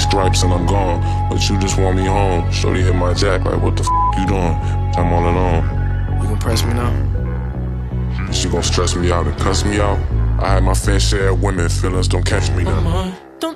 stripes and I'm gone. But you just want me home. Shorty hit my jack like, what the f you doing? I'm all alone. You gon' press me now? She gon' stress me out and cuss me out. I had my fair share of women, feelings don't catch me now.